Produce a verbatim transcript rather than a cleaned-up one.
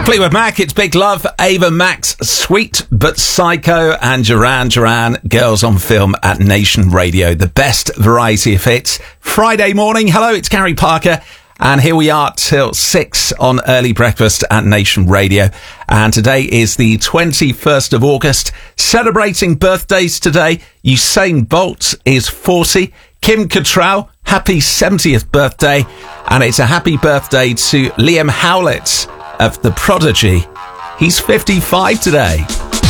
Fleetwood Mac, it's Big Love, Ava Max, Sweet But Psycho, and Duran Duran, Girls on Film at Nation Radio. The best variety of hits. Friday morning. Hello, it's Gary Parker. And here we are till six on Early Breakfast at Nation Radio. And today is the twenty-first of August. Celebrating birthdays today. Usain Bolt is forty. Kim Cattrall, happy seventieth birthday. And it's a happy birthday to Liam Howlett of The Prodigy. He's fifty-five today.